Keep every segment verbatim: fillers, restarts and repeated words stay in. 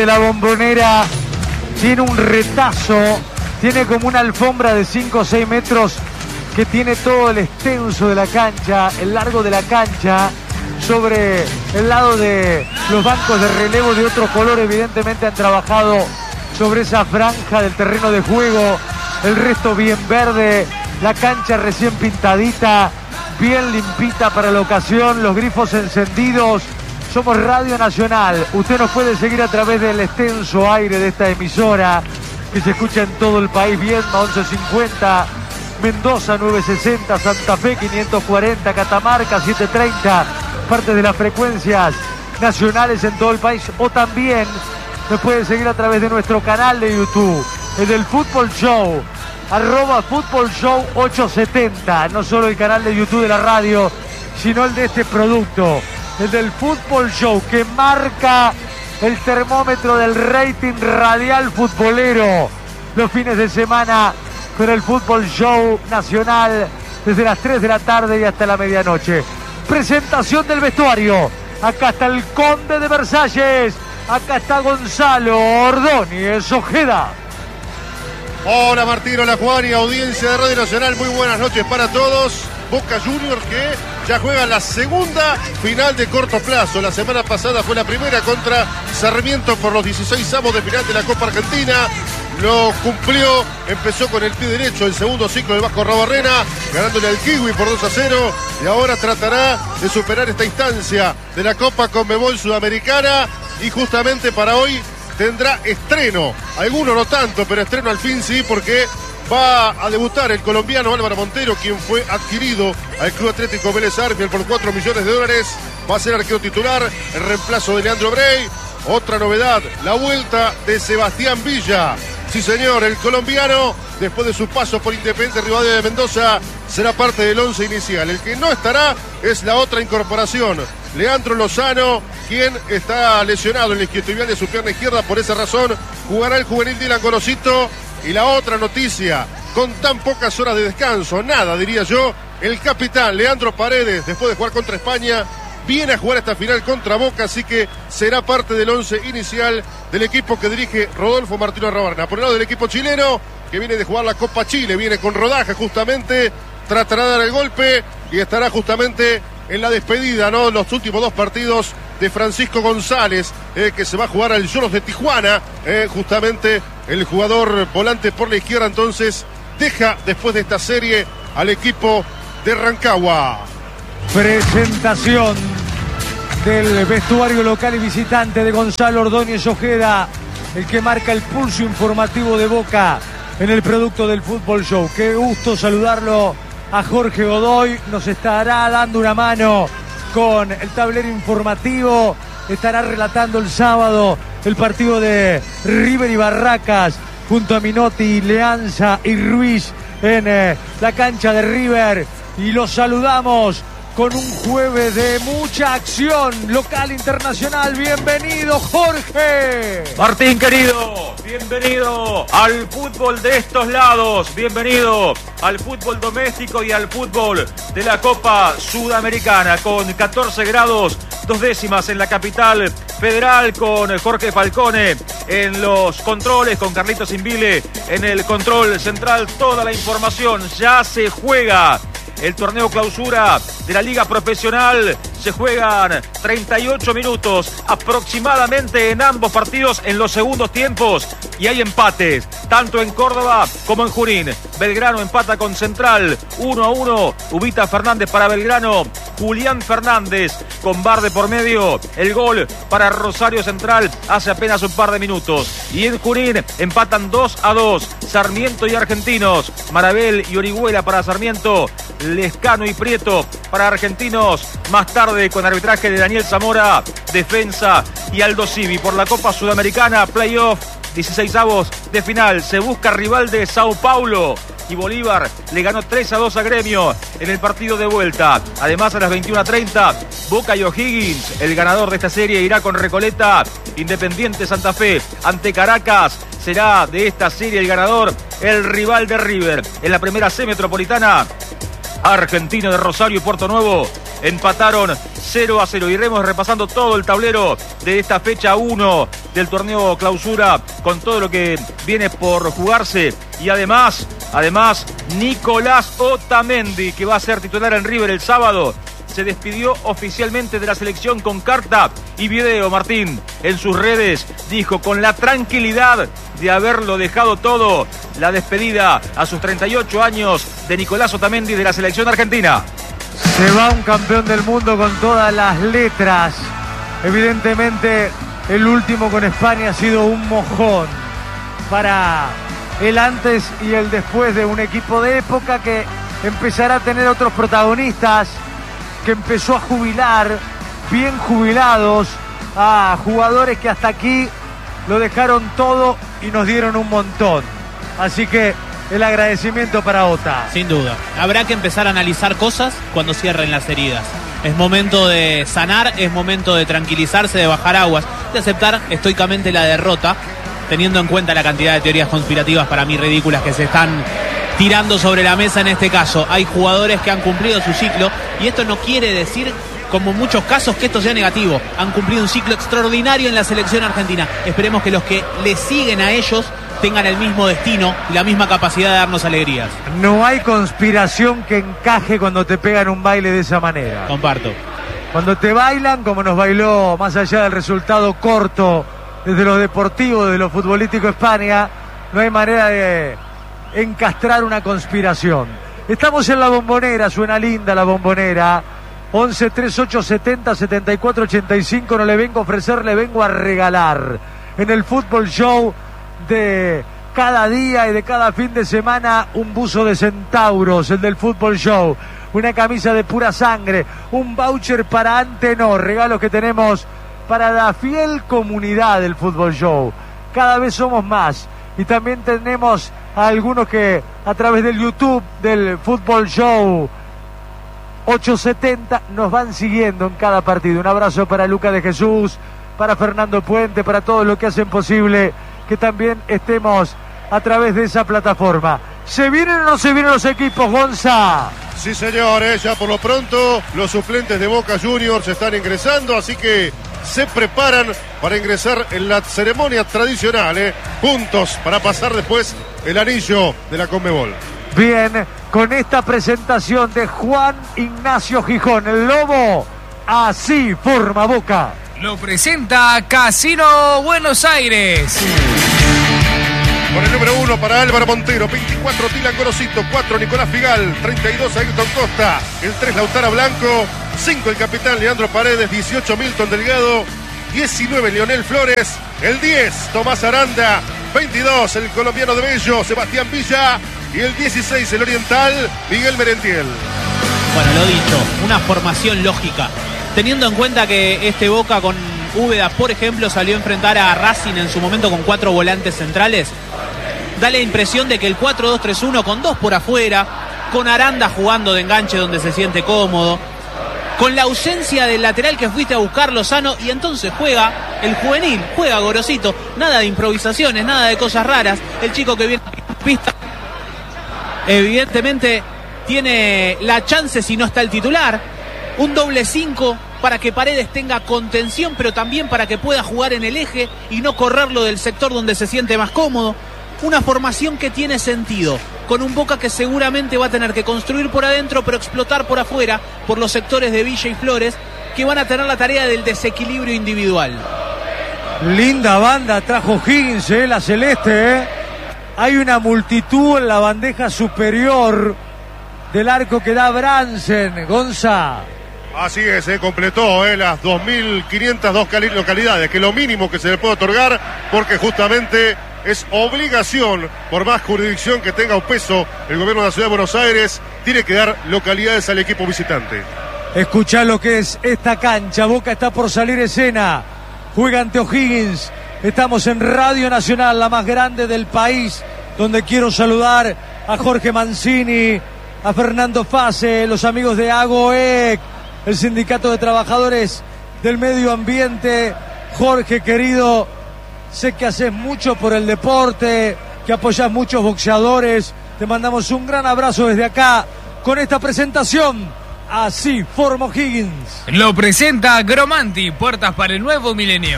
La Bombonera tiene un retazo, tiene como una alfombra de cinco o seis metros que tiene todo el extenso de la cancha, el largo de la cancha, sobre el lado de los bancos de relevo de otro color. Evidentemente han trabajado sobre esa franja del terreno de juego, el resto bien verde, la cancha recién pintadita, bien limpita para la ocasión, los grifos encendidos. Somos Radio Nacional. Usted nos puede seguir a través del extenso aire de esta emisora que se escucha en todo el país. Viedma once cincuenta, Mendoza nueve sesenta, Santa Fe quinientos cuarenta, Catamarca setecientos treinta, parte de las frecuencias nacionales en todo el país. O también nos puede seguir a través de nuestro canal de YouTube, el del Fútbol Show, arroba Fútbol Show ochocientos setenta. No solo el canal de YouTube de la radio, sino el de este producto, el del Fútbol Show, que marca el termómetro del rating radial futbolero los fines de semana con el Fútbol Show nacional desde las tres de la tarde y hasta la medianoche. Presentación del vestuario. Acá está el Conde de Versalles, acá está Gonzalo Ordóñez Ojeda. Hola Martín, hola Juan y audiencia de Radio Nacional, muy buenas noches para todos. Boca Juniors que ya juega la segunda final de corto plazo. La semana pasada fue la primera contra Sarmiento por los dieciséis avos de final de la Copa Argentina. Lo cumplió, empezó con el pie derecho el segundo ciclo del Vasco Rabarrena, ganándole al Kiwi por dos a cero, y ahora tratará de superar esta instancia de la Copa Conmebol Sudamericana, y justamente para hoy tendrá estreno, algunos no tanto, pero estreno al fin sí, porque va a debutar el colombiano Álvaro Montero, quien fue adquirido al Club Atlético Vélez Sarsfield por cuatro millones de dólares. Va a ser arquero titular en reemplazo de Leandro Brey. Otra novedad, la vuelta de Sebastián Villa. Sí señor, el colombiano, después de su paso por Independiente Rivadavia de Mendoza, será parte del once inicial. El que no estará es la otra incorporación, Leandro Lozano, quien está lesionado en el isquiotibial de su pierna izquierda. Por esa razón jugará el juvenil Dylan Gorosito. Y la otra noticia, con tan pocas horas de descanso, nada diría yo, el capitán Leandro Paredes, después de jugar contra España, viene a jugar esta final contra Boca, así que será parte del once inicial del equipo que dirige Rodolfo Martino Rabarna. Por el lado del equipo chileno, que viene de jugar la Copa Chile, viene con rodaje justamente, tratará de dar el golpe y estará justamente en la despedida, ¿no? Los últimos dos partidos de Francisco González, eh, que se va a jugar al Lloros de Tijuana, eh, justamente el jugador volante por la izquierda. Entonces deja después de esta serie al equipo de Rancagua. Presentación del vestuario local y visitante de Gonzalo Ordóñez Ojeda, el que marca el pulso informativo de Boca en el producto del Fútbol Show. Qué gusto saludarlo a Jorge Godoy, nos estará dando una mano con el tablero informativo, estará relatando el sábado el partido de River y Barracas junto a Minotti, Leanza y Ruiz en eh, la cancha de River, y los saludamos con un jueves de mucha acción local e internacional. Bienvenido, Jorge. Martín querido, bienvenido al fútbol de estos lados, bienvenido al fútbol doméstico y al fútbol de la Copa Sudamericana, con catorce grados, dos décimas en la capital federal, con Jorge Falcone en los controles, con Carlitos Invile en el control central. Toda la información, ya se juega el torneo clausura de la Liga Profesional. Se juegan treinta y ocho minutos aproximadamente en ambos partidos en los segundos tiempos, y hay empates tanto en Córdoba como en Junín. Belgrano empata con Central uno a uno. Ubita Fernández para Belgrano, Julián Fernández con bar de por medio. El gol para Rosario Central hace apenas un par de minutos. Y en Junín empatan dos a dos Sarmiento y Argentinos. Marabel y Orihuela para Sarmiento, Lescano y Prieto para Argentinos. Más tarde, con arbitraje de Daniel Zamora, Defensa y Aldo Civi. Por la Copa Sudamericana, playoff, dieciséis avos de final. Se busca rival de Sao Paulo, y Bolívar le ganó tres a dos a Gremio en el partido de vuelta. Además, a las veintiuna treinta, Boca y O'Higgins, el ganador de esta serie, irá con Recoleta. Independiente Santa Fe ante Caracas será de esta serie el ganador, el rival de River. En la primera C metropolitana, Argentino de Rosario y Puerto Nuevo empataron cero a cero. Iremos repasando todo el tablero de esta fecha uno del torneo clausura con todo lo que viene por jugarse. Y además, además, Nicolás Otamendi, que va a ser titular en River el sábado, se despidió oficialmente de la selección con carta y video. Martín, en sus redes, dijo con la tranquilidad de haberlo dejado todo, la despedida a sus treinta y ocho años de Nicolás Otamendi de la selección argentina. Se va un campeón del mundo con todas las letras. Evidentemente, el último con España ha sido un mojón para el antes y el después de un equipo de época que empezará a tener otros protagonistas, que empezó a jubilar, bien jubilados, a jugadores que hasta aquí lo dejaron todo y nos dieron un montón. Así que el agradecimiento para Ota. Sin duda. Habrá que empezar a analizar cosas cuando cierren las heridas. Es momento de sanar, es momento de tranquilizarse, de bajar aguas, de aceptar estoicamente la derrota, teniendo en cuenta la cantidad de teorías conspirativas para mí ridículas que se están tirando sobre la mesa en este caso. Hay jugadores que han cumplido su ciclo y esto no quiere decir, como en muchos casos, que esto sea negativo. Han cumplido un ciclo extraordinario en la selección argentina. Esperemos que los que le siguen a ellos tengan el mismo destino y la misma capacidad de darnos alegrías. No hay conspiración que encaje cuando te pegan un baile de esa manera. Comparto. Cuando te bailan, como nos bailó, más allá del resultado corto, desde lo deportivo, desde lo futbolístico España, no hay manera de encastrar una conspiración. Estamos en la Bombonera, suena linda la Bombonera. once treinta y ocho setenta setenta y cuatro ochenta y cinco. No le vengo a ofrecer, le vengo a regalar en el Fútbol Show de cada día y de cada fin de semana un buzo de centauros, el del Fútbol Show, una camisa de pura sangre, un voucher para Antenor, regalos que tenemos para la fiel comunidad del Fútbol Show. Cada vez somos más y también tenemos a algunos que a través del YouTube del Fútbol Show ochocientos setenta nos van siguiendo en cada partido. Un abrazo para Luca de Jesús, para Fernando Puente, para todos los que hacen posible que también estemos a través de esa plataforma. ¿Se vienen o no se vienen los equipos, Gonza? Sí, señores, ya por lo pronto los suplentes de Boca Juniors están ingresando, así que se preparan para ingresar en la ceremonia tradicional, ¿eh? Juntos para pasar después el anillo de la Conmebol. Bien, con esta presentación de Juan Ignacio Gijón, el Lobo, así forma Boca. Lo presenta Casino Buenos Aires. Con el número uno para Álvaro Montero, veinticuatro Tilan Gorosito, cuatro Nicolás Figal, treinta y dos Ayrton Costa, el tres Lautaro Blanco, cinco el capitán Leandro Paredes, dieciocho Milton Delgado, diecinueve Leonel Flores, el diez Tomás Aranda, veintidós el colombiano de Bello, Sebastián Villa, y el dieciséis el oriental Miguel Merentiel. Bueno, lo dicho, una formación lógica, teniendo en cuenta que este Boca con Úbeda, por ejemplo, salió a enfrentar a Racing en su momento con cuatro volantes centrales. Da la impresión de que el cuatro dos tres uno con dos por afuera, con Aranda jugando de enganche donde se siente cómodo, con la ausencia del lateral que fuiste a buscar, Lozano, y entonces juega el juvenil, juega Gorosito, nada de improvisaciones, nada de cosas raras. El chico que viene a pista evidentemente tiene la chance si no está el titular. Un doble cinco para que Paredes tenga contención, pero también para que pueda jugar en el eje y no correrlo del sector donde se siente más cómodo. Una formación que tiene sentido, con un Boca que seguramente va a tener que construir por adentro, pero explotar por afuera, por los sectores de Villa y Flores, que van a tener la tarea del desequilibrio individual. Linda banda trajo Higgins, eh, la celeste. Eh. Hay una multitud en la bandeja superior del arco que da Bransen, Gonza. Así es, eh, completó eh, las dos mil quinientas dos cali- localidades, que es lo mínimo que se le puede otorgar, porque justamente es obligación, por más jurisdicción que tenga un peso el gobierno de la Ciudad de Buenos Aires, tiene que dar localidades al equipo visitante. Escuchá lo que es esta cancha. Boca está por salir escena. Juega ante O'Higgins. Estamos en Radio Nacional, la más grande del país, donde quiero saludar a Jorge Mancini, a Fernando Fase, los amigos de AGOEC, el Sindicato de Trabajadores del Medio Ambiente. Jorge, querido, sé que haces mucho por el deporte, que apoyás muchos boxeadores. Te mandamos un gran abrazo desde acá con esta presentación así forma O'Higgins. Lo presenta Gromanti, puertas para el nuevo milenio.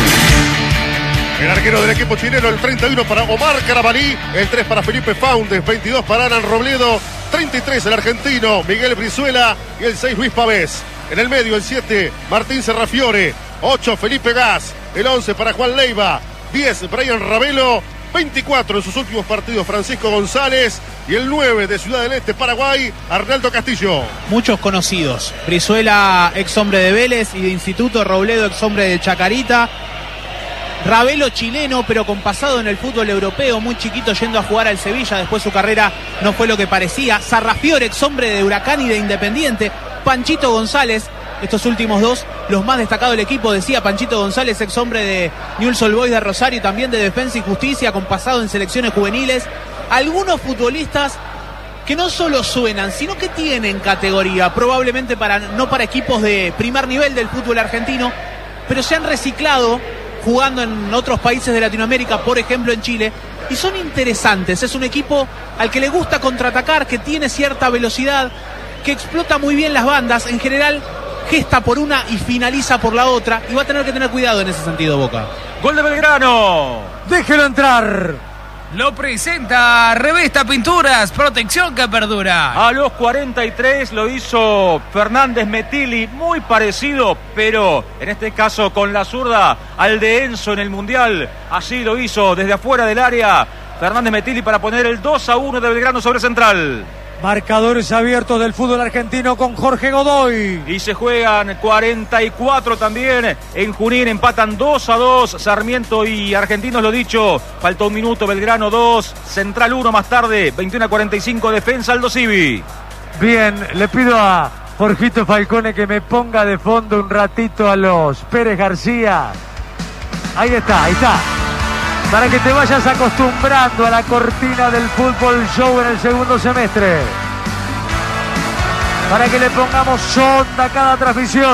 El arquero del equipo chileno, el treinta y uno para Omar Carabalí, el tres para Felipe Faundes, veintidós para Alan Robledo, treinta y tres el argentino Miguel Brizuela y el seis Luis Pavés. En el medio el siete Martín Serrafiore, ocho Felipe Gas, el once para Juan Leiva, diez Brian Ravelo, veinticuatro en sus últimos partidos Francisco González y el nueve de Ciudad del Este, Paraguay, Arnaldo Castillo. Muchos conocidos. Brizuela, ex hombre de Vélez y de Instituto, Robledo, ex hombre de Chacarita. Ravelo, chileno, pero con pasado en el fútbol europeo, muy chiquito yendo a jugar al Sevilla, después su carrera no fue lo que parecía. Sarrafiore, ex hombre de Huracán y de Independiente. Panchito González, estos últimos dos, los más destacados del equipo, decía Panchito González, ex hombre de Newell's Old Boys de Rosario y también de Defensa y Justicia, con pasado en selecciones juveniles. Algunos futbolistas que no solo suenan, sino que tienen categoría, probablemente para no para equipos de primer nivel del fútbol argentino, pero se han reciclado jugando en otros países de Latinoamérica, por ejemplo en Chile, y son interesantes. Es un equipo al que le gusta contraatacar, que tiene cierta velocidad, que explota muy bien las bandas, en general gesta por una y finaliza por la otra, y va a tener que tener cuidado en ese sentido Boca. Gol de Belgrano. Déjelo entrar. Lo presenta Revesta Pinturas, protección que perdura. A los cuarenta y tres lo hizo Fernández Metilli, muy parecido, pero en este caso con la zurda al de Enzo en el Mundial. Así lo hizo desde afuera del área Fernández Metilli para poner el dos a uno de Belgrano sobre Central. Marcadores abiertos del fútbol argentino con Jorge Godoy. Y se juegan cuarenta y cuatro también. En Junín empatan dos a dos. Sarmiento y Argentinos, lo dicho. Faltó un minuto, Belgrano dos. Central uno más tarde. veintiuno a cuarenta y cinco, Defensa Aldo Civi. Bien, le pido a Jorgito Falcone que me ponga de fondo un ratito a los Pérez García. Ahí está, ahí está. Para que te vayas acostumbrando a la cortina del fútbol show en el segundo semestre. Para que le pongamos onda a cada transmisión.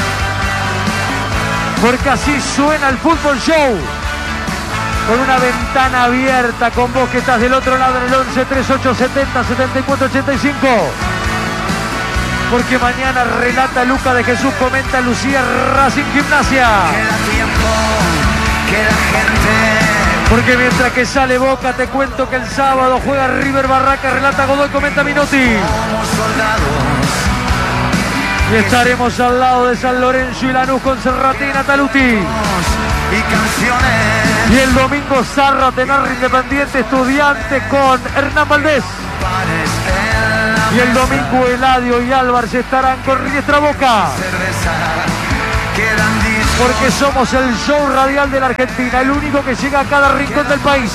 Porque así suena el fútbol show. Con una ventana abierta, con vos que estás del otro lado en el once treinta y ocho setenta setenta y cuatro ochenta y cinco. Porque mañana relata Luca de Jesús, comenta Lucía Racing Gimnasia. Queda tiempo, queda gente. Porque mientras que sale Boca, te cuento que el sábado juega River Barraca, relata Godoy, comenta Minotti. Somos soldados. Y estaremos al lado de San Lorenzo y Lanús con Cerratín y Nataluti. Y canciones. Y el domingo Zarra, Tenarra, Independiente, Estudiante con Hernán Valdés. Y el domingo Eladio y Álvarez estarán con Riestra Boca. Porque somos el show radial de la Argentina, el único que llega a cada rincón del país.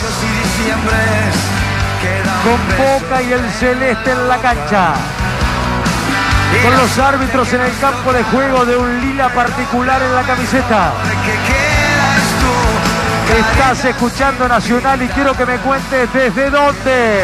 Con Boca y el celeste en la cancha. Con los árbitros en el campo de juego de un lila particular en la camiseta. Estás escuchando Nacional y quiero que me cuentes desde dónde.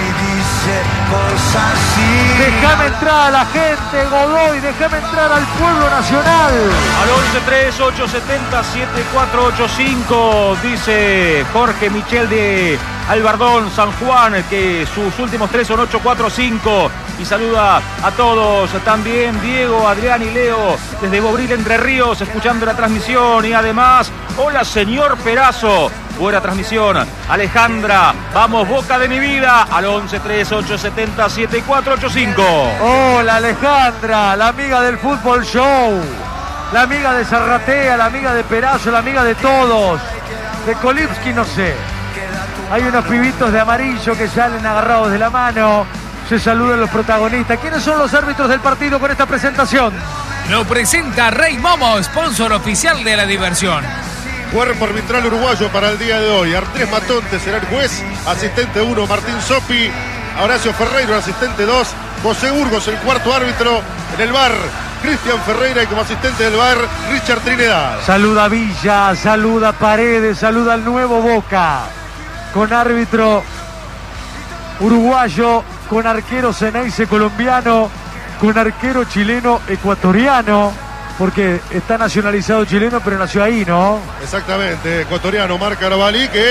Déjame entrar a la gente, Godoy, déjame entrar al pueblo nacional. Al once tres ocho setenta siete cuatro ocho cinco, dice Jorge Michel de Albardón, San Juan, que sus últimos tres son ocho cuatro cinco. Y saluda a todos, también Diego, Adrián y Leo, desde Bobril, Entre Ríos, escuchando la transmisión. Y además, hola señor Perazo. Buena transmisión. Alejandra, vamos Boca de mi vida, al once tres ocho setenta siete cuatro ocho cinco. Hola Alejandra, la amiga del fútbol show, la amiga de Zarratea, la amiga de Perazo, la amiga de todos. De Kolipski no sé. Hay unos pibitos de amarillo que salen agarrados de la mano. Se saludan los protagonistas. ¿Quiénes son los árbitros del partido con esta presentación? Lo presenta Rey Momo, sponsor oficial de la diversión. Cuerpo arbitral uruguayo para el día de hoy. Artés Matonte será el juez. Asistente uno, Martín Sopi. Horacio Ferreiro, asistente dos. José Burgos, el cuarto árbitro. En el bar, Cristian Ferreira. Y como asistente del bar, Richard Trinidad. Saluda Villa, saluda Paredes, saluda al nuevo Boca. Con árbitro uruguayo, con arquero Ceneice colombiano, con arquero chileno ecuatoriano. Porque está nacionalizado chileno, pero nació ahí, ¿no? Exactamente, ecuatoriano Marc Carabalí, que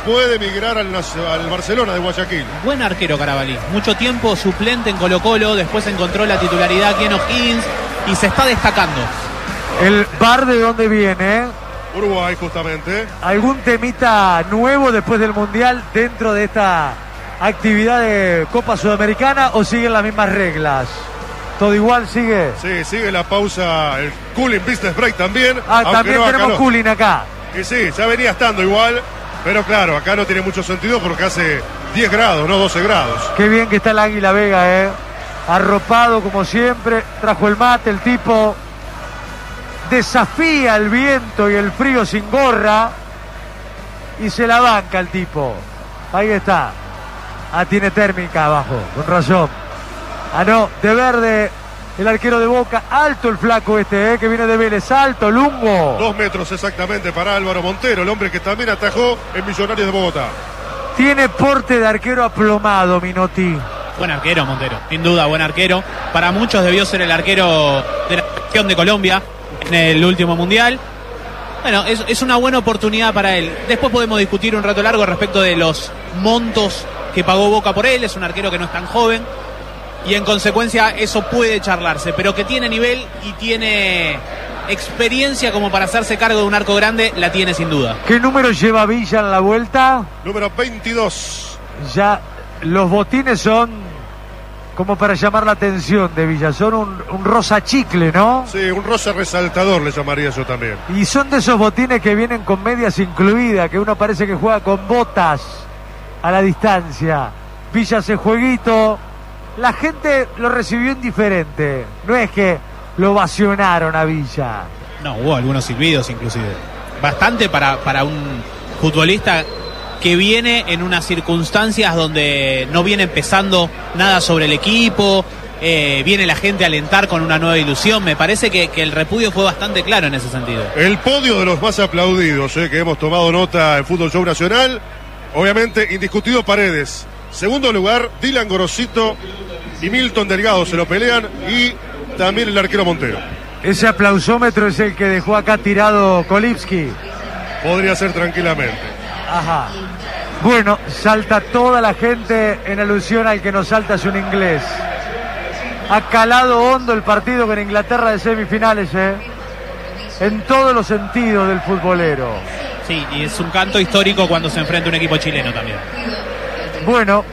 puede migrar al, al Barcelona de Guayaquil. Buen arquero Carabalí, mucho tiempo suplente en Colo Colo, después encontró la titularidad aquí en O'Higgins y se está destacando. El V A R de dónde viene, Uruguay, justamente. ¿algún temita nuevo después del Mundial dentro de esta actividad de Copa Sudamericana o siguen las mismas reglas? ¿Todo igual sigue? Sí, sigue la pausa, el cooling business break también. Ah, también no, tenemos no. cooling acá. Y sí, ya venía estando igual, pero claro, acá no tiene mucho sentido porque hace diez grados, no doce grados. Qué bien que está el Águila Vega, eh. Arropado como siempre, trajo el mate, el tipo desafía el viento y el frío sin gorra y se la banca el tipo. Ahí está. Ah, tiene térmica abajo, con razón. Ah, no, de verde el arquero de Boca, alto el flaco este, eh, que viene de Vélez, alto, lungo. Dos metros exactamente para Álvaro Montero, el hombre que también atajó en Millonarios de Bogotá. Tiene porte de arquero aplomado, Minotti. Buen arquero Montero, sin duda, buen arquero. Para muchos debió ser el arquero de la selección de Colombia en el último mundial. Bueno, es, es una buena oportunidad para él. Después podemos discutir un rato largo respecto de los montos que pagó Boca por él. Es un arquero que no es tan joven y en consecuencia eso puede charlarse, pero que tiene nivel y tiene experiencia como para hacerse cargo de un arco grande, la tiene sin duda. ¿Qué número lleva Villa en la vuelta? Número veintidós. Ya los botines son como para llamar la atención de Villa, son un, un rosa chicle, ¿no? Sí, un rosa resaltador le llamaría yo también. Y son de esos botines que vienen con medias incluidas, que uno parece que juega con botas a la distancia. Villa hace jueguito, la gente lo recibió indiferente, no es que lo ovacionaron a Villa. No, hubo algunos silbidos inclusive. Bastante para, para un futbolista que viene en unas circunstancias donde no viene empezando nada sobre el equipo, eh, viene la gente a alentar con una nueva ilusión. Me parece que, que el repudio fue bastante claro en ese sentido. El podio de los más aplaudidos, eh, que hemos tomado nota en Fútbol Show Nacional, obviamente indiscutido Paredes. Segundo lugar, Dylan Gorosito y Milton Delgado se lo pelean, y también el arquero Montero. Ese aplausómetro es el que dejó acá tirado Kolipski. Podría ser tranquilamente. Ajá. Bueno, salta toda la gente en alusión al que nos salta es un inglés. Ha calado hondo el partido con Inglaterra de semifinales, ¿eh? En todos los sentidos del futbolero. Sí, y es un canto histórico cuando se enfrenta un equipo chileno también. Bueno,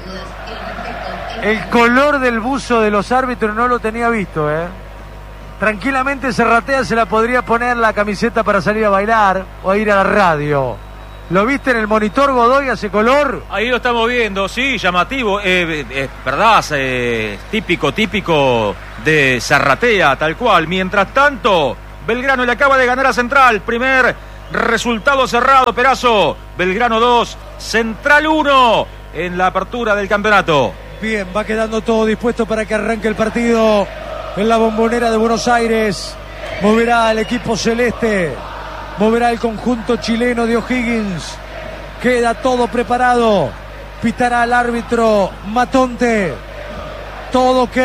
el color del buzo de los árbitros no lo tenía visto, ¿eh? Tranquilamente Serratea se la podría poner la camiseta para salir a bailar o a ir a la radio. ¿Lo viste en el monitor, Godoy, ese color? Ahí lo estamos viendo, sí, llamativo, eh, eh, verdad, eh, típico, típico de Zarratea, tal cual. Mientras tanto, Belgrano le acaba de ganar a Central, primer resultado cerrado, Perazo. Belgrano dos, Central uno en la apertura del campeonato. Bien, va quedando todo dispuesto para que arranque el partido en la Bombonera de Buenos Aires. Moverá el equipo celeste. Moverá el conjunto chileno de O'Higgins. Queda todo preparado. Pitará el árbitro Matonte. Todo ok.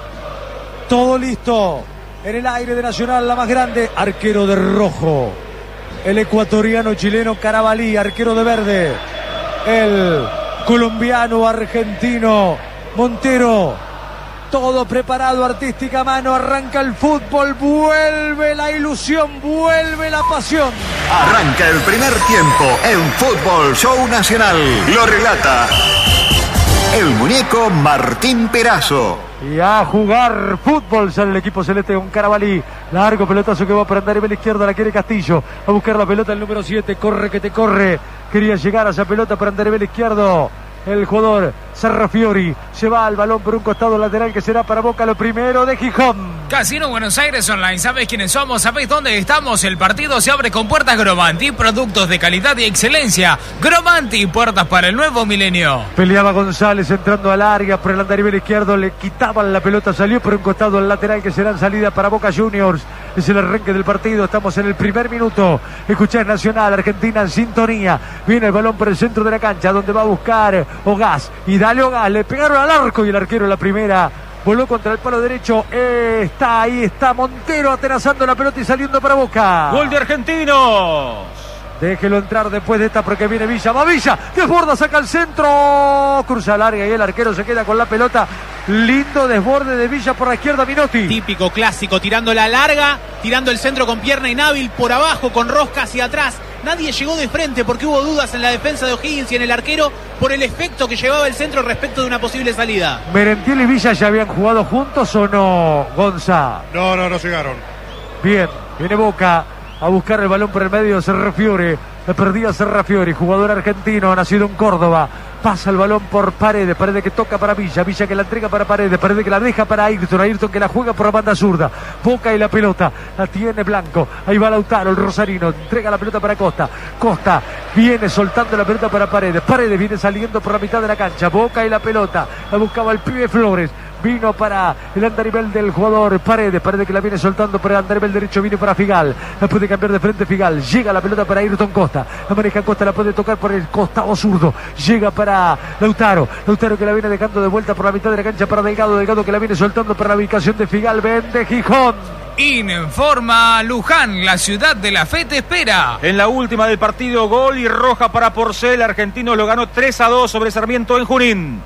Todo listo. En el aire de Nacional, la más grande. Arquero de rojo, el ecuatoriano chileno Carabalí. Arquero de verde, el colombiano argentino Montero. Todo preparado, artística mano, arranca el fútbol, vuelve la ilusión, vuelve la pasión. Arranca el primer tiempo en Fútbol Show Nacional. Lo relata el muñeco Martín Perazo. Y a jugar fútbol sale el equipo celeste con Carabalí. Largo pelotazo que va para andar en la izquierda, la quiere Castillo. A buscar la pelota el número siete, corre que te corre. Quería llegar a esa pelota para andar en el izquierdo. El jugador Sarrafiori se va al balón por un costado lateral que será para Boca, lo primero de Gijón. Casino Buenos Aires Online, ¿sabes quiénes somos? ¿Sabéis dónde estamos? El partido se abre con puertas Gromanti, productos de calidad y excelencia. Gromanti, puertas para el nuevo milenio. Peleaba González entrando al área por el andarivel izquierdo, le quitaban la pelota, salió por un costado al lateral que será en salida para Boca Juniors. Es el arranque del partido, estamos en el primer minuto. Escuchá Nacional, Argentina en sintonía. Viene el balón por el centro de la cancha, donde va a buscar Ogás. Y dale Ogás, le pegaron al arco y el arquero en la primera voló contra el palo derecho. Eh, está ahí, está Montero atenazando la pelota y saliendo para Boca. Gol de Argentinos. Déjelo entrar después de esta porque viene Villa. Va Villa, desborda, saca el centro. Cruza larga y el arquero se queda con la pelota. Lindo desborde de Villa por la izquierda, Minotti. Típico, clásico, tirando la larga, tirando el centro con pierna inhábil por abajo, con rosca hacia atrás. Nadie llegó de frente porque hubo dudas en la defensa de O'Higgins y en el arquero por el efecto que llevaba el centro respecto de una posible salida. ¿Merentiel y Villa ya habían jugado juntos o no, Gonza? No, no, no llegaron. Bien, viene Boca a buscar el balón por el medio. Serrafiore, le perdía Serrafiore, jugador argentino, nacido en Córdoba. Pasa el balón por Paredes, Paredes que toca para Villa, Villa que la entrega para Paredes, Paredes que la deja para Ayrton, Ayrton que la juega por la banda zurda. Boca y la pelota, la tiene Blanco. Ahí va Lautaro, el rosarino, entrega la pelota para Costa. Costa viene soltando la pelota para Paredes. Paredes viene saliendo por la mitad de la cancha. Boca y la pelota, la buscaba el pibe Flores. Vino para el andarivel del jugador Paredes, Paredes que la viene soltando por el andarivel derecho, viene para Figal, la puede cambiar de frente Figal, llega la pelota para Ayrton Costa, la maneja Costa, la puede tocar por el costado zurdo, llega para Lautaro, Lautaro que la viene dejando de vuelta por la mitad de la cancha para Delgado, Delgado que la viene soltando para la ubicación de Figal, vende Gijón. Informa Luján, la ciudad de la fe te espera. En la última del partido, gol y roja para Porcel, Argentino lo ganó tres a dos sobre Sarmiento en Junín.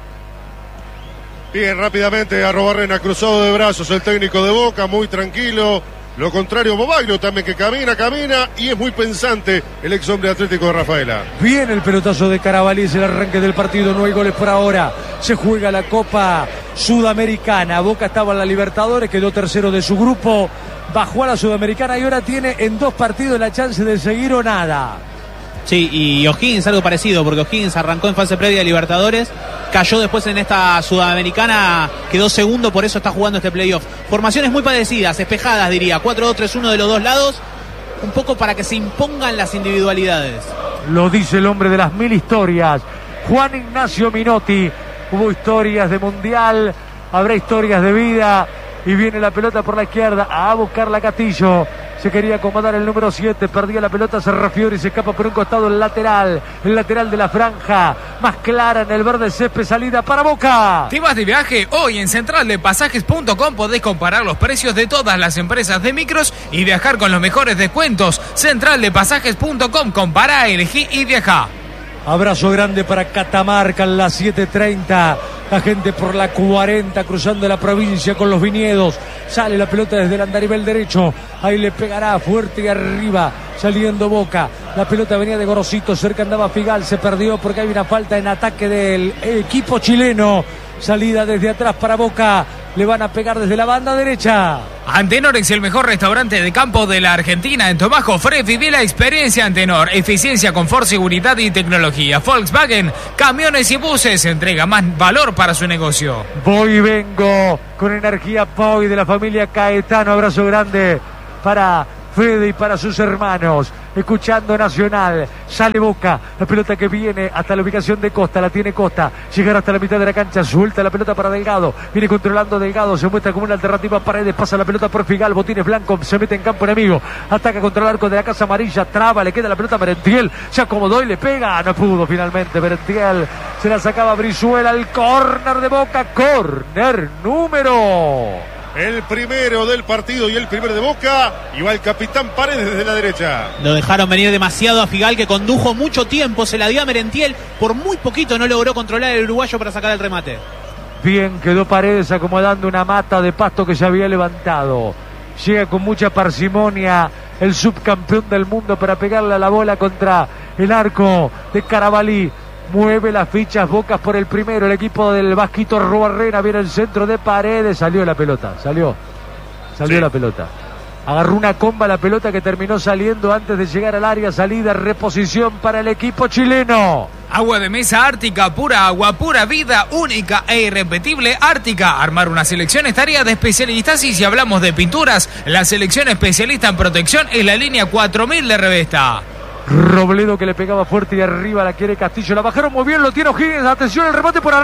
Bien, rápidamente Arrobarrena, cruzado de brazos el técnico de Boca, muy tranquilo. Lo contrario, Bobaglio también que camina, camina y es muy pensante el ex hombre atlético de Rafaela. Bien el pelotazo de Carabalí, es el arranque del partido, no hay goles por ahora. Se juega la Copa Sudamericana. Boca estaba en la Libertadores, quedó tercero de su grupo, bajó a la Sudamericana y ahora tiene en dos partidos la chance de seguir o nada. Sí, y O'Higgins algo parecido, porque O'Higgins arrancó en fase previa de Libertadores, cayó después en esta Sudamericana, quedó segundo, por eso está jugando este playoff. Formaciones muy parecidas, espejadas diría, cuatro dos tres uno de los dos lados, un poco para que se impongan las individualidades. Lo dice el hombre de las mil historias, Juan Ignacio Minotti. Hubo historias de mundial, habrá historias de vida, y viene la pelota por la izquierda a buscarla Castillo. Se quería acomodar el número siete, perdía la pelota Serrafiore y se escapa por un costado el lateral, el lateral de la franja, más clara en el verde césped, salida para Boca. ¿Te vas de viaje? Hoy en central de pasajes punto com podés comparar los precios de todas las empresas de micros y viajar con los mejores descuentos. central de pasajes punto com, compará, elegí y viajá. Abrazo grande para Catamarca en las siete treinta. La gente por la cuarenta cruzando la provincia con los viñedos. Sale la pelota desde el andarivel derecho. Ahí le pegará fuerte y arriba. Saliendo Boca. La pelota venía de Gorosito. Cerca andaba Figal. Se perdió porque hay una falta en ataque del equipo chileno. Salida desde atrás para Boca. Le van a pegar desde la banda derecha. Antenor es el mejor restaurante de campo de la Argentina. En Tomás Jofré viví la experiencia Antenor. Eficiencia, confort, seguridad y tecnología. Volkswagen, camiones y buses. Entrega más valor para su negocio. Voy y vengo con energía Poi de la familia Caetano. Abrazo grande para Fede y para sus hermanos. Escuchando Nacional, sale Boca, la pelota que viene hasta la ubicación de Costa, la tiene Costa, llegará hasta la mitad de la cancha, suelta la pelota para Delgado, viene controlando Delgado, se muestra como una alternativa a Paredes, pasa la pelota por Figal, Botines Blanco, se mete en campo enemigo, ataca contra el arco de la Casa Amarilla, traba, le queda la pelota a Merentiel, se acomodó y le pega, no pudo finalmente Merentiel, se la sacaba Brizuela, el córner de Boca, córner número... El primero del partido y el primero de Boca. Y va el capitán Paredes desde la derecha. Lo dejaron venir demasiado a Figal, que condujo mucho tiempo. Se la dio a Merentiel. Por muy poquito no logró controlar el uruguayo para sacar el remate. Bien, quedó Paredes acomodando una mata de pasto que se había levantado. Llega con mucha parsimonia el subcampeón del mundo para pegarle a la bola contra el arco de Carabalí. Mueve las fichas Bocas por el primero. El equipo del Vasquito Arrobarrena viene el centro de Paredes. Salió la pelota. Salió. Salió sí. la pelota. Agarró una comba la pelota que terminó saliendo antes de llegar al área. Salida, reposición para el equipo chileno. Agua de mesa Ártica, pura agua, pura vida, única e irrepetible. Ártica. Armar una selección es tarea de especialistas y si hablamos de pinturas, la selección especialista en protección es la línea cuatro mil de Revesta. Robledo que le pegaba fuerte y arriba la quiere Castillo, la bajaron muy bien, lo tiene O'Higgins, atención el remate por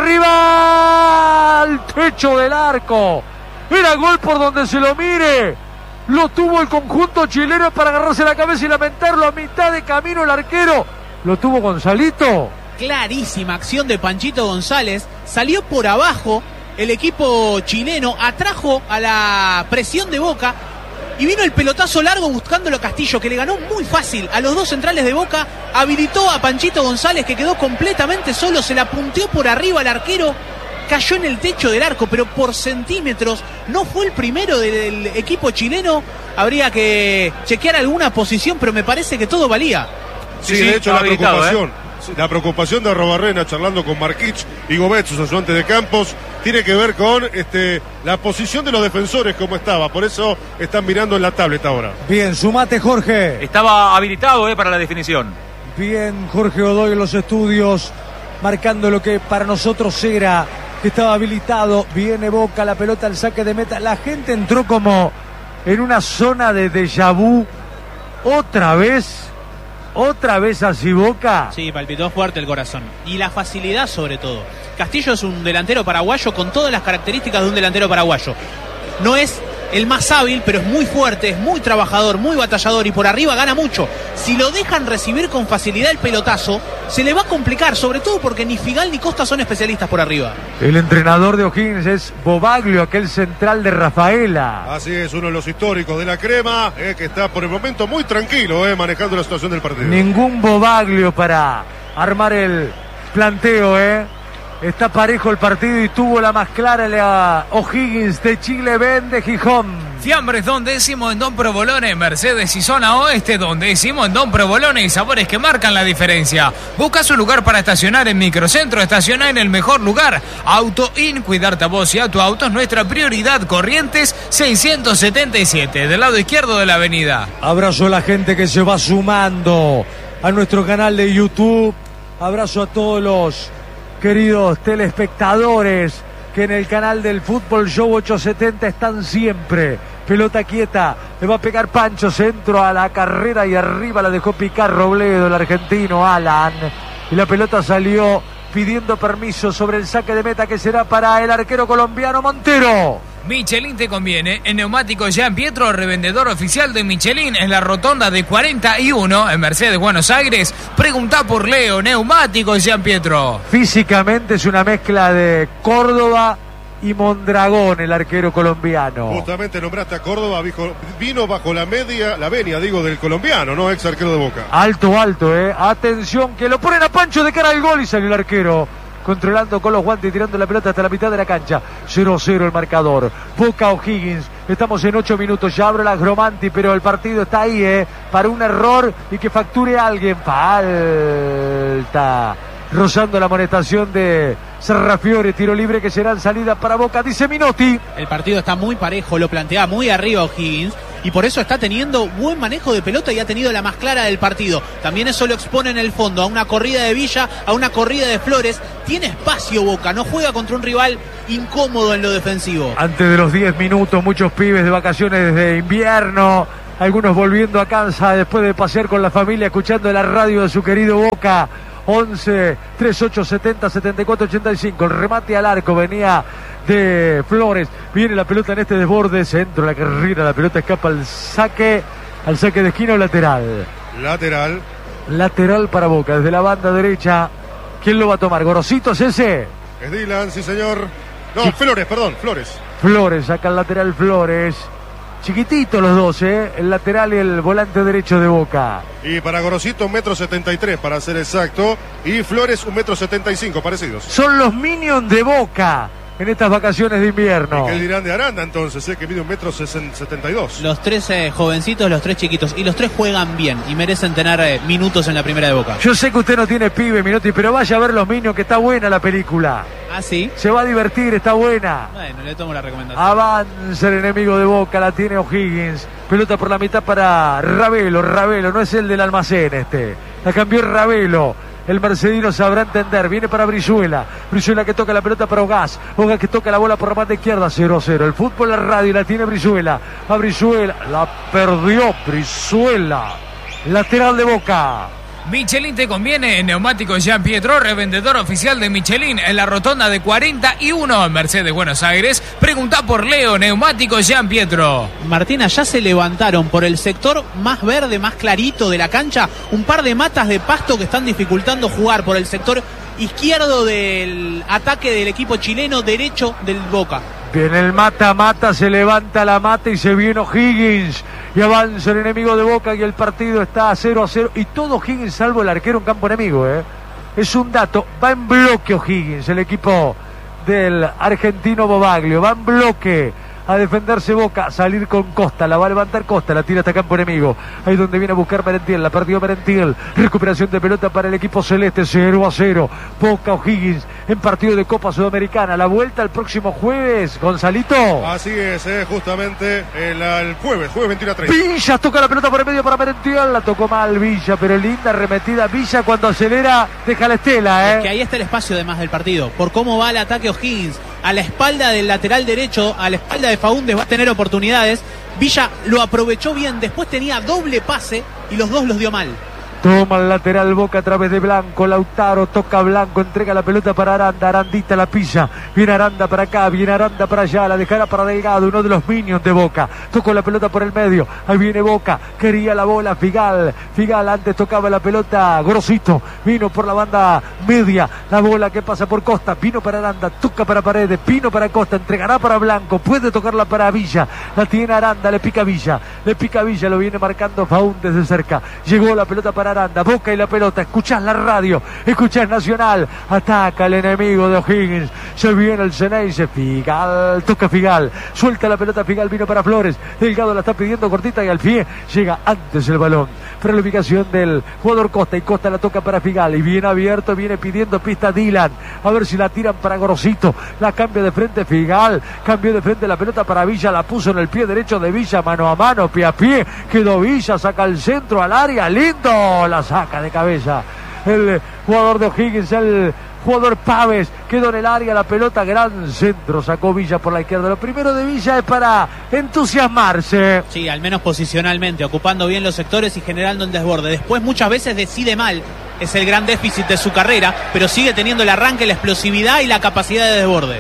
arriba al techo del arco, era gol por donde se lo mire, lo tuvo el conjunto chileno para agarrarse la cabeza y lamentarlo a mitad de camino el arquero, lo tuvo Gonzalito. Clarísima acción de Panchito González, salió por abajo, el equipo chileno atrajo a la presión de Boca, y vino el pelotazo largo buscándolo a Castillo, que le ganó muy fácil a los dos centrales de Boca, habilitó a Panchito González, que quedó completamente solo, se la punteó por arriba al arquero, cayó en el techo del arco, pero por centímetros. No fue el primero del equipo chileno. Habría que chequear alguna posición, pero me parece que todo valía. Sí, sí, de hecho la preocupación, ¿eh? la preocupación de Arrobarrena charlando con Marquich y Gobet, sus ayudantes de campos, tiene que ver con este, la posición de los defensores como estaba. Por eso están mirando en la tablet ahora. Bien, sumate, Jorge. Estaba habilitado eh, para la definición. Bien, Jorge Godoy en los estudios, marcando lo que para nosotros era que estaba habilitado. Viene Boca, la pelota al saque de meta. La gente entró como en una zona de déjà vu. Otra vez, otra vez así Boca. Sí, palpitó fuerte el corazón. Y la facilidad sobre todo. Castillo es un delantero paraguayo con todas las características de un delantero paraguayo. No es el más hábil, pero es muy fuerte, es muy trabajador, muy batallador y por arriba gana mucho. Si lo dejan recibir con facilidad el pelotazo, se le va a complicar, sobre todo porque ni Figal ni Costa son especialistas por arriba. El entrenador de O'Higgins es Bobaglio, aquel central de Rafaela. Así es, uno de los históricos de la crema, eh, que está por el momento muy tranquilo, eh, manejando la situación del partido. Ningún Bobaglio para armar el planteo, eh. Está parejo el partido y tuvo la más clara la O'Higgins de Chile, Ben de Gijón. Fiambres Don Décimo en Don Provolone, Mercedes y Zona Oeste Don Décimo en Don Provolone y sabores que marcan la diferencia. Busca su lugar para estacionar en Microcentro, estaciona en el mejor lugar. Auto In, cuidarte a vos y a tu auto es nuestra prioridad. Corrientes seiscientos setenta y siete, del lado izquierdo de la avenida. Abrazo a la gente que se va sumando a nuestro canal de YouTube. Abrazo a todos los queridos telespectadores que en el canal del Fútbol Show ochocientos setenta están siempre. Pelota quieta, le va a pegar Pancho, centro a la carrera y arriba la dejó picar Robledo, el argentino Alan. Y la pelota salió pidiendo permiso sobre el saque de meta que será para el arquero colombiano Montero. Michelin te conviene. En Neumáticos Jean Pietro, revendedor oficial de Michelin en la rotonda de cuarenta y uno en Mercedes, Buenos Aires. Pregunta por Leo. Neumáticos Jean Pietro. Físicamente es una mezcla de Córdoba y Mondragón, el arquero colombiano. Justamente nombraste a Córdoba, vino bajo la media, la venia, digo, del colombiano, ¿no? Ex arquero de Boca. Alto, alto, eh. Atención, que lo ponen a Pancho de cara al gol y salió el arquero. Controlando con los guantes y tirando la pelota hasta la mitad de la cancha. cero cero el marcador. Boca O'Higgins. Estamos en ocho minutos. Ya abre la Gromanti, pero el partido está ahí, ¿eh? Para un error y que facture a alguien. Falta. Rozando la amonestación de Serrafiore. Tiro libre que será en salida para Boca. Dice Minotti. El partido está muy parejo. Lo plantea muy arriba O'Higgins. Y por eso está teniendo buen manejo de pelota y ha tenido la más clara del partido. También eso lo expone en el fondo, a una corrida de Villa, a una corrida de Flores. Tiene espacio Boca, no juega contra un rival incómodo en lo defensivo. Antes de los diez minutos, muchos pibes de vacaciones de invierno, algunos volviendo a casa después de pasear con la familia, escuchando la radio de su querido Boca. once, treinta y ocho, setenta, setenta y cuatro, ochenta y cinco. El remate al arco venía de Flores. Viene la pelota en este desborde, centro, la carrera, la pelota escapa al saque, al saque de esquina o lateral. Lateral. Lateral para Boca, desde la banda derecha. ¿Quién lo va a tomar? ¿Gorosito es ese? Es Dylan, sí señor. No, sí. Flores, perdón, Flores. Flores, saca el lateral Flores. Chiquititos los dos, ¿eh? El lateral y el volante derecho de Boca. Y para Gorosito un metro setenta y tres para ser exacto. Y Flores un metro setenta y cinco, parecidos. Son los minions de Boca en estas vacaciones de invierno. ¿Y qué dirán de Aranda entonces? Eh? Que mide un metro setenta y dos. Los tres eh, jovencitos, los tres chiquitos. Y los tres juegan bien y merecen tener eh, minutos en la primera de Boca. Yo sé que usted no tiene pibe, Minotti, pero vaya a ver Los Minions, que está buena la película. ¿Ah, sí? Se va a divertir, está buena. Bueno, le tomo la recomendación. Avanza el enemigo de Boca, la tiene O'Higgins. Pelota por la mitad para Ravelo. Ravelo, no es el del almacén este. La cambió Ravelo. El mercedino sabrá entender. Viene para Brizuela. Brizuela que toca la pelota para Ogaz. Ogaz que toca la bola por la banda izquierda. cero cero. El fútbol, la radio, la tiene Brizuela. A Brizuela. La perdió Brizuela. Lateral de Boca. Michelin te conviene. En Neumáticos Jean Pietro, revendedor oficial de Michelin en la rotonda de cuarenta y uno en Mercedes, Buenos Aires. Pregunta por Leo. Neumáticos Jean Pietro. Martina, ya se levantaron por el sector más verde, más clarito de la cancha, un par de matas de pasto que están dificultando jugar por el sector izquierdo del ataque del equipo chileno, derecho del Boca. Viene el mata-mata, se levanta la mata y se viene O'Higgins. Y avanza el enemigo de Boca y el partido está a cero a cero. Y todo O'Higgins salvo el arquero en campo enemigo, ¿eh? Es un dato. Va en bloque O'Higgins, el equipo del argentino Bobaglio. Va en bloque a defenderse Boca, a salir con Costa, la va a levantar Costa, la tira hasta campo enemigo, ahí donde viene a buscar Merentiel, la perdió Merentiel, recuperación de pelota para el equipo celeste, cero a cero, Boca O'Higgins en partido de Copa Sudamericana, la vuelta el próximo jueves, Gonzalito. Así es, eh, justamente el, el jueves, jueves veintiuno a treinta. Villa toca la pelota por el medio para Merentiel, la tocó mal Villa, pero linda arremetida Villa cuando acelera, deja la estela, eh. Es que ahí está el espacio además del partido, por cómo va el ataque O'Higgins, a la espalda del lateral derecho, a la espalda de Faúndez va a tener oportunidades. Villa lo aprovechó bien, después tenía doble pase y los dos los dio mal. Toma el lateral Boca a través de Blanco, Lautaro toca Blanco, entrega la pelota para Aranda, Arandita la pilla, viene Aranda para acá, viene Aranda para allá, la dejará para Delgado, uno de los minions de Boca, tocó la pelota por el medio, ahí viene Boca, quería la bola Figal, Figal antes tocaba la pelota, Grosito, vino por la banda media, la bola que pasa por Costa, vino para Aranda, toca para Paredes, vino para Costa, entregará para Blanco, puede tocarla para Villa, la tiene Aranda, le pica Villa, le pica Villa, lo viene marcando Faúndez de cerca, llegó la pelota para Aranda, Boca y la pelota, escuchás la radio, escuchás Nacional, ataca el enemigo de O'Higgins, se viene el Ceneice, Figal, toca Figal, suelta la pelota Figal, vino para Flores, Delgado la está pidiendo cortita y al pie, llega antes el balón, para la ubicación del jugador Costa y Costa la toca para Figal y viene abierto, viene pidiendo pista Dylan, a ver si la tiran para Grosito, la cambia de frente Figal, cambió de frente la pelota para Villa, la puso en el pie derecho de Villa, mano a mano, pie a pie, quedó Villa, saca el centro al área, lindo, la saca de cabeza el jugador de O'Higgins, el jugador Pávez, quedó en el área, la pelota, gran centro, sacó Villa por la izquierda. Lo primero de Villa es para entusiasmarse. Sí, al menos posicionalmente, ocupando bien los sectores y generando el desborde. Después muchas veces decide mal, es el gran déficit de su carrera, pero sigue teniendo el arranque, la explosividad y la capacidad de desborde.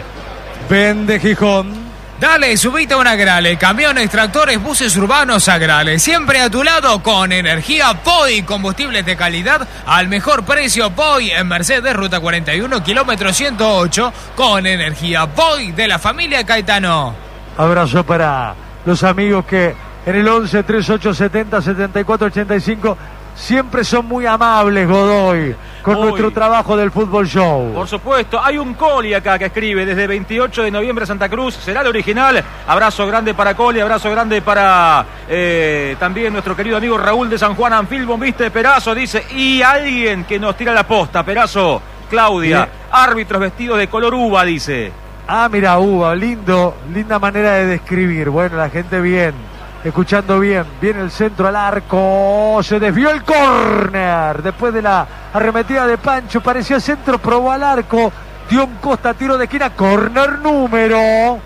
Vende Gijón. Dale, subite a un Agrale, camiones, tractores, buses urbanos Agrale, siempre a tu lado con energía P O I, combustibles de calidad al mejor precio. P O I en Mercedes, ruta cuarenta y uno, kilómetro ciento ocho, con energía P O I de la familia Caetano. Abrazo para los amigos que en el once, treinta y ocho, setenta, setenta y cuatro, ochenta y cinco siempre son muy amables, Godoy, con Hoy, nuestro trabajo del Fútbol Show. Por supuesto, hay un Coli acá que escribe desde veintiocho de noviembre Santa Cruz, será el original. Abrazo grande para Coli, abrazo grande para eh, también nuestro querido amigo Raúl de San Juan Anfil, bombista de Perazo, dice, y alguien que nos tira la posta, Perazo, Claudia, Bien. Árbitros vestidos de color uva, dice. Ah, mira, uva, lindo, linda manera de describir. Bueno, la gente bien, escuchando bien, viene el centro al arco, se desvió el córner, después de la arremetida de Pancho, parecía centro, probó al arco, dio un Costa, tiro de esquina, córner número...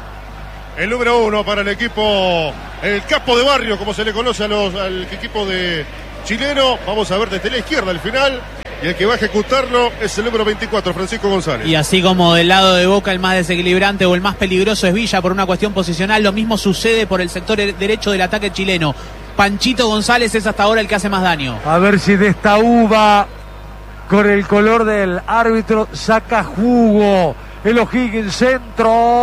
El número uno para el equipo, el capo de barrio, como se le conoce a los, al equipo de chileno. Vamos a ver desde la izquierda el final. Y el que va a ejecutarlo es el número veinticuatro, Francisco González. Y así como del lado de Boca el más desequilibrante o el más peligroso es Villa por una cuestión posicional, lo mismo sucede por el sector derecho del ataque chileno. Panchito González es hasta ahora el que hace más daño. A ver si de esta uva, con el color del árbitro, saca jugo. El O'Higgins, centro.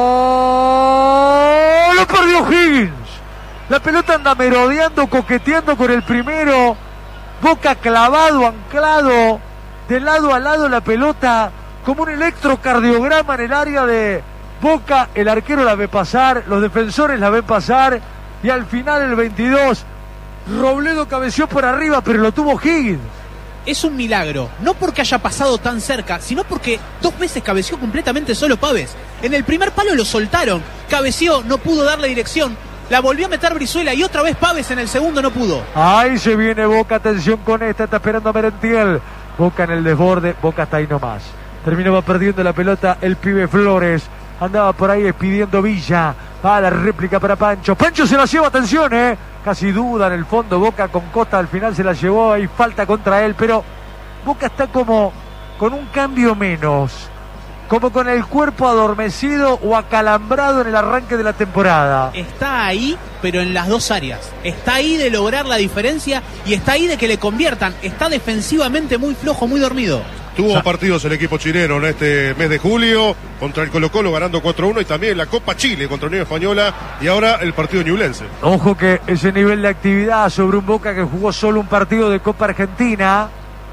Lo perdió O'Higgins. La pelota anda merodeando, coqueteando con el primero. Boca clavado, anclado, de lado a lado la pelota, como un electrocardiograma en el área de Boca. El arquero la ve pasar, los defensores la ven pasar, y al final el veintidós, Robledo cabeció por arriba, pero lo tuvo O'Higgins. Es un milagro, no porque haya pasado tan cerca, sino porque dos veces cabeció completamente solo Pávez. En el primer palo lo soltaron, cabeció, no pudo darle dirección, la volvió a meter Brizuela y otra vez Pávez en el segundo no pudo. Ahí se viene Boca, atención con esta, está esperando a Merentiel. Boca en el desborde, Boca está ahí nomás. Terminaba perdiendo la pelota el pibe Flores, andaba por ahí pidiendo Villa. Va la réplica para Pancho, Pancho se la lleva, atención, eh. Casi duda en el fondo, Boca con Costa al final se la llevó, hay falta contra él, pero Boca está como con un cambio menos, como con el cuerpo adormecido o acalambrado en el arranque de la temporada. Está ahí, pero en las dos áreas. Está ahí de lograr la diferencia y está ahí de que le conviertan. Está defensivamente muy flojo, muy dormido. Tuvo o sea, partidos el equipo chileno en este mes de julio, contra el Colo-Colo ganando cuatro uno y también la Copa Chile contra Unión Española y ahora el partido ñublense. Ojo que ese nivel de actividad sobre un Boca que jugó solo un partido de Copa Argentina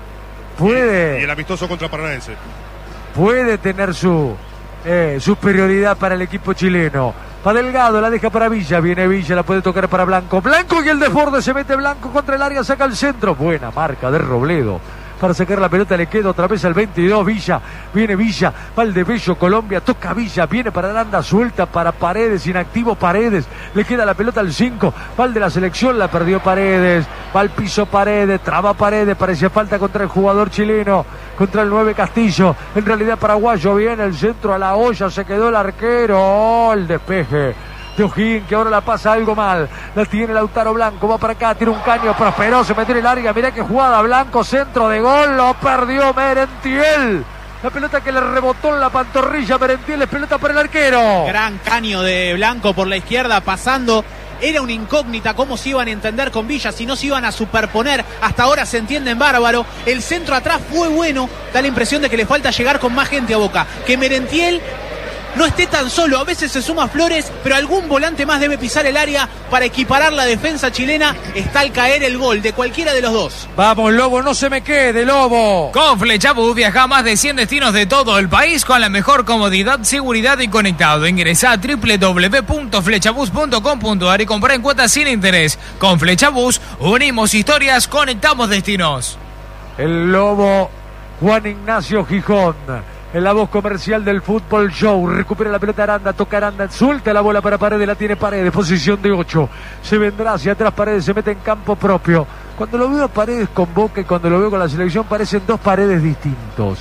puede... Y, y el amistoso contra Paranaense. Puede tener su eh, superioridad para el equipo chileno. Va Delgado, la deja para Villa, viene Villa, la puede tocar para Blanco. Blanco y el desborde, se mete Blanco contra el área, saca el centro. Buena marca de Robledo. Para sacar la pelota le queda otra vez al veintidós, Villa, viene Villa, Valdebello, Colombia, toca Villa, viene para Aranda, suelta para Paredes, inactivo Paredes, le queda la pelota al cinco, va el de la selección, la perdió Paredes, va al piso Paredes, traba Paredes, parecía falta contra el jugador chileno, contra el nueve Castillo, en realidad paraguayo, viene el centro a la olla, se quedó el arquero, oh, el despeje de O'Higgins, que ahora la pasa algo mal, la tiene Lautaro Blanco, va para acá, tiene un caño, prosperó, se metió en el área, mirá qué jugada, Blanco, centro de gol, lo perdió Merentiel, la pelota que le rebotó en la pantorrilla, Merentiel, es pelota para el arquero. Gran caño de Blanco por la izquierda, pasando, era una incógnita cómo se iban a entender con Villa, si no se iban a superponer, hasta ahora se entienden bárbaro, el centro atrás fue bueno, da la impresión de que le falta llegar con más gente a Boca, que Merentiel no esté tan solo, a veces se suma Flores, pero algún volante más debe pisar el área para equiparar la defensa chilena. Está al caer el gol de cualquiera de los dos. Vamos, Lobo, no se me quede, Lobo. Con Flechabús viaja a más de cien destinos de todo el país con la mejor comodidad, seguridad y conectado. Ingresa a doble u doble u doble u punto flechabús punto com punto a r y compra en cuotas sin interés. Con Flechabús unimos historias, conectamos destinos. El Lobo, Juan Ignacio Gijón, en la voz comercial del Fútbol Show, recupera la pelota Aranda, toca Aranda, suelta la bola para Paredes, la tiene Paredes, posición de ocho, se vendrá hacia atrás Paredes, se mete en campo propio. Cuando lo veo a Paredes con Boca y cuando lo veo con la selección parecen dos Paredes distintos.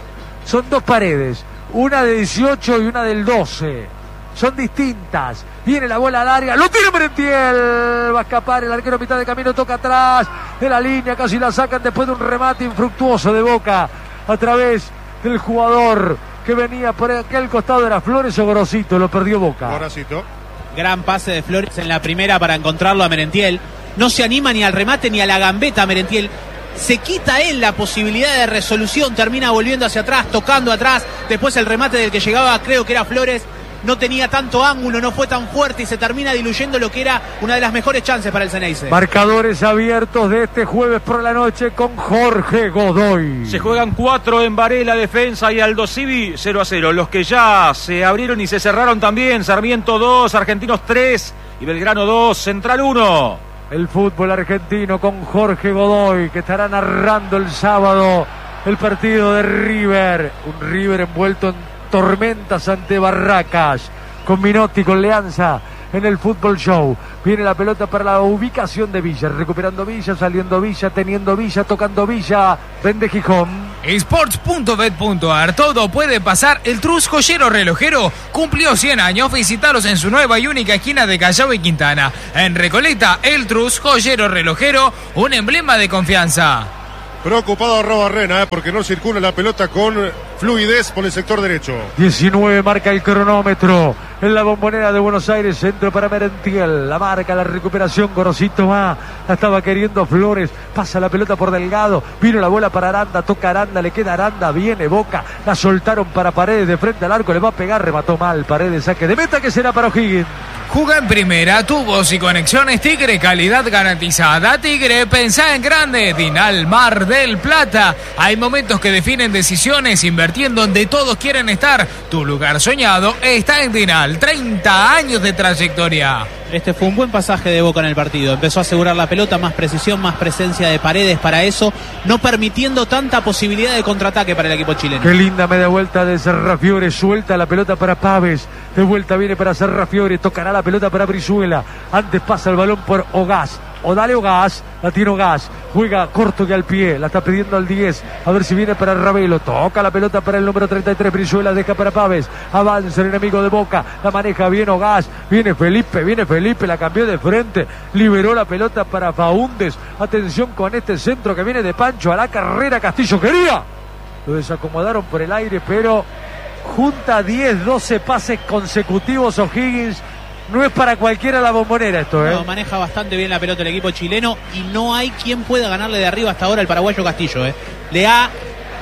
Son dos Paredes, una de dieciocho y una del doce. Son distintas. Viene la bola al área, lo tiene Merentiel, va a escapar el arquero a mitad de camino, toca atrás de la línea, casi la sacan después de un remate infructuoso de Boca a través del jugador que venía por aquel costado, era Flores o Gorosito, lo perdió Boca. Gorosito. Gran pase de Flores en la primera para encontrarlo a Merentiel. No se anima ni al remate ni a la gambeta a Merentiel. Se quita él la posibilidad de resolución, termina volviendo hacia atrás, tocando atrás. Después el remate del que llegaba, creo que era Flores, no tenía tanto ángulo, no fue tan fuerte y se termina diluyendo lo que era una de las mejores chances para el Ceneice. Marcadores abiertos de este jueves por la noche con Jorge Godoy. Se juegan cuatro en Varela, Defensa y Aldo Civi, cero a cero. Los que ya se abrieron y se cerraron también, Sarmiento dos, Argentinos tres y Belgrano dos, Central uno. El fútbol argentino con Jorge Godoy, que estará narrando el sábado el partido de River. Un River envuelto en tormentas ante Barracas, con Minotti, con Leanza en el Fútbol Show. Viene la pelota para la ubicación de Villa, recuperando Villa, saliendo Villa, teniendo Villa, tocando Villa, vende Gijón. Sports punto bet punto a r, todo puede pasar. El Trus Joyero Relojero cumplió cien años. Visitalos en su nueva y única esquina de Callao y Quintana. En Recoleta, el Trus Joyero Relojero, un emblema de confianza. Preocupado Arrobarrena, eh, porque no circula la pelota con fluidez por el sector derecho. diecinueve marca el cronómetro en la Bombonera de Buenos Aires, centro para Merentiel, la marca, la recuperación, Gorosito va, la estaba queriendo Flores, pasa la pelota por Delgado, vino la bola para Aranda, toca Aranda, le queda Aranda, viene Boca, la soltaron para Paredes, de frente al arco, le va a pegar, remató mal, Paredes, saque de meta que será para O'Higgins. Juga en primera, tubos y conexiones Tigre, calidad garantizada. Tigre, pensá en grande. Dinal Mar del Plata. Hay momentos que definen decisiones, invirtiendo donde todos quieren estar. Tu lugar soñado está en Dinal. treinta años de trayectoria. Este fue un buen pasaje de Boca en el partido. Empezó a asegurar la pelota, más precisión, más presencia de Paredes para eso, no permitiendo tanta posibilidad de contraataque para el equipo chileno. Qué linda media vuelta de Serrafiore, suelta la pelota para Paves, de vuelta viene para Serrafiore, tocará la pelota para Brizuela, antes pasa el balón por Ogaz, o dale Ogaz, la tiene Ogaz, juega corto que al pie, la está pidiendo al diez, a ver si viene para Ravelo, toca la pelota para el número treinta y tres, Brizuela deja para Paves, avanza el enemigo de Boca, la maneja bien Ogaz, viene Felipe, viene Felipe, la cambió de frente, liberó la pelota para Faúndez, atención con este centro que viene de Pancho a la carrera, Castillo quería, lo desacomodaron por el aire, pero junta diez, doce pases consecutivos O'Higgins. No es para cualquiera la Bombonera esto, ¿eh? No, maneja bastante bien la pelota el equipo chileno y no hay quien pueda ganarle de arriba hasta ahora el paraguayo Castillo, ¿eh? Le ha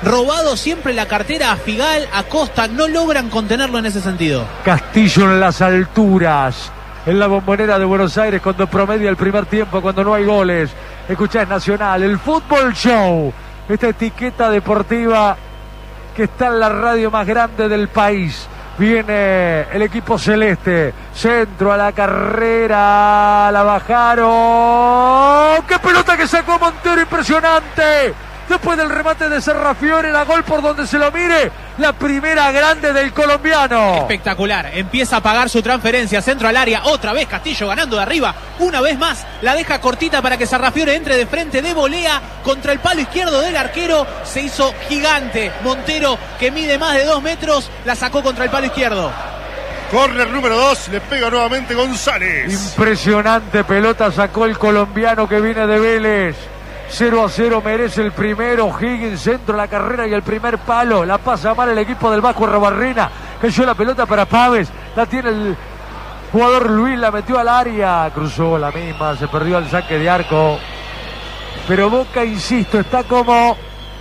robado siempre la cartera a Figal, a Costa, no logran contenerlo en ese sentido. Castillo en las alturas, en la Bombonera de Buenos Aires, cuando promedia el primer tiempo, cuando no hay goles. Escuchás Nacional, el Fútbol Show, esta etiqueta deportiva que está en la radio más grande del país. Viene el equipo celeste, centro a la carrera, la bajaron. ¡Qué pelota que sacó Montero, impresionante! Después del remate de Serrafiore, la gol por donde se lo mire, la primera grande del colombiano. Espectacular, empieza a pagar su transferencia, centro al área, otra vez Castillo ganando de arriba, una vez más, la deja cortita para que Serrafiore entre de frente de volea contra el palo izquierdo del arquero, se hizo gigante, Montero que mide más de dos metros, la sacó contra el palo izquierdo. Córner número dos, le pega nuevamente González. Impresionante pelota sacó el colombiano que viene de Vélez. cero a cero merece el primero. Higgins, centro, la carrera y el primer palo. La pasa mal el equipo del Vasco Arrobarrena. Cayó la pelota para Paves. La tiene el jugador Luis, la metió al área. Cruzó la misma, se perdió el saque de arco. Pero Boca, insisto, está como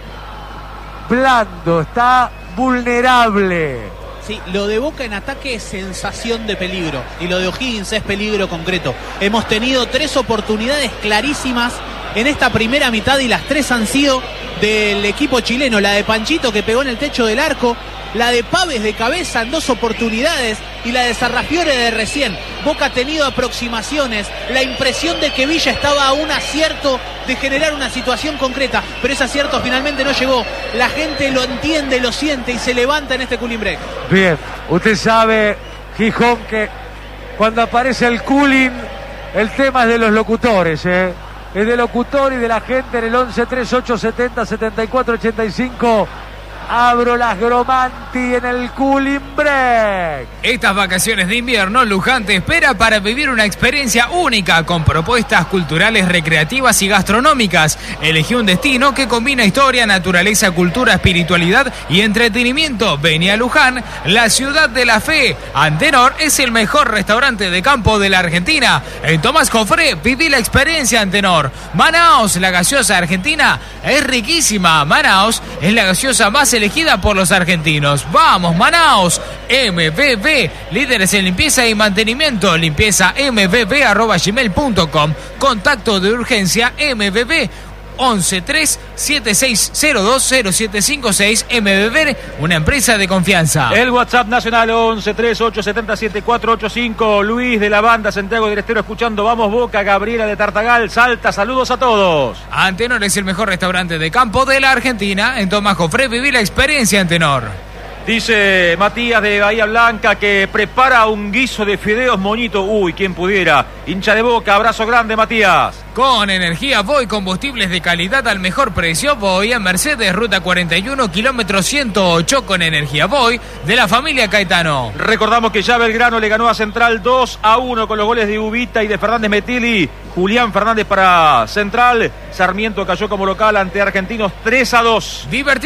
blando, está vulnerable. Sí, lo de Boca en ataque es sensación de peligro. Y lo de O'Higgins es peligro concreto. Hemos tenido tres oportunidades clarísimas en esta primera mitad y las tres han sido del equipo chileno. La de Panchito que pegó en el techo del arco, la de Paves de cabeza en dos oportunidades y la de Serrafiore de recién. Boca ha tenido aproximaciones, la impresión de que Villa estaba a un acierto de generar una situación concreta, pero ese acierto finalmente no llegó. La gente lo entiende, lo siente y se levanta en este cooling break. Bien, usted sabe, Gijón, que cuando aparece el cooling, el tema es de los locutores, ¿eh? Es de locutor y de la gente en el once treinta y ocho setenta setenta y cuatro ochenta y cinco. Abro las Gromanti en el cooling break. Estas vacaciones de invierno, Luján te espera para vivir una experiencia única con propuestas culturales, recreativas y gastronómicas. Elegí un destino que combina historia, naturaleza, cultura, espiritualidad y entretenimiento. Vení a Luján, la ciudad de la fe. Antenor es el mejor restaurante de campo de la Argentina. En Tomás Jofré, viví la experiencia Antenor. Manaos, la gaseosa argentina, es riquísima. Manaos es la gaseosa más elegida por los argentinos. ¡Vamos, Manaos! M V B, líderes en limpieza y mantenimiento. Limpieza m v b arroba gmail punto com. Contacto de urgencia M V B once tres siete seis cero dos cero siete cinco seis. M V B, una empresa de confianza. El WhatsApp nacional once treinta y ocho setenta siete cuatro ochenta y cinco. Luis de la banda Santiago del Estero escuchando Vamos Boca. Gabriela de Tartagal, Salta, saludos a todos. Antenor es el mejor restaurante de campo de la Argentina. En Tomás Jofré viví la experiencia Antenor. Dice Matías de Bahía Blanca que prepara un guiso de fideos moñito. Uy, quien pudiera. Hincha de Boca, abrazo grande, Matías. Con energía Voy, combustibles de calidad al mejor precio. Voy en Mercedes, ruta cuarenta y uno, kilómetro ciento ocho. Con energía Voy, de la familia Caetano. Recordamos que ya Belgrano le ganó a Central dos a uno con los goles de Ubita y de Fernández Metili. Julián Fernández para Central. Sarmiento cayó como local ante Argentinos tres a dos. Divertido.